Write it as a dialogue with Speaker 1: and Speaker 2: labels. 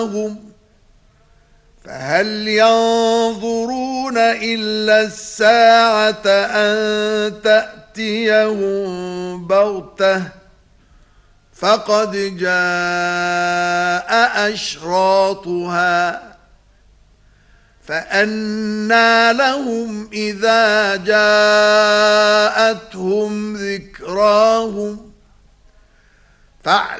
Speaker 1: فهل ينظرون إلا الساعة أن تأتيهم بغتة فقد جاء أشراطها فأنى لهم إذا جاءتهم ذكراهم